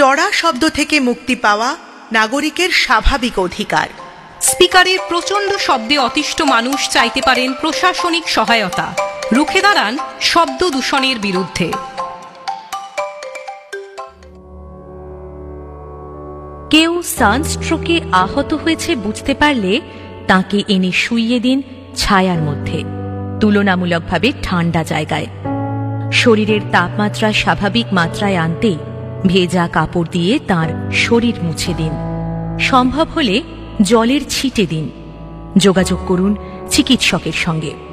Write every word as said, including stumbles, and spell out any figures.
চড়া শব্দ থেকে মুক্তি পাওয়া নাগরিকের স্বাভাবিক অধিকার। স্পিকারের প্রচণ্ড শব্দে অতিষ্ঠ মানুষ চাইতে পারেন প্রশাসনিক সহায়তা, রুখে দাঁড়ান শব্দ দূষণের বিরুদ্ধে। কেউ সানস্ট্রোকে আহত হয়েছে বুঝতে পারলে তাকে এনে শুইয়ে দিন ছায়ার মধ্যে, তুলনামূলকভাবে ঠান্ডা জায়গায়। শরীরের তাপমাত্রা স্বাভাবিক মাত্রায় আনতে ভেজা কাপড় দিয়ে তার শরীর মুছে দিন। সম্ভব হলে জলের ছিটে দিন। যোগাযোগ করুন চিকিৎসকের সঙ্গে।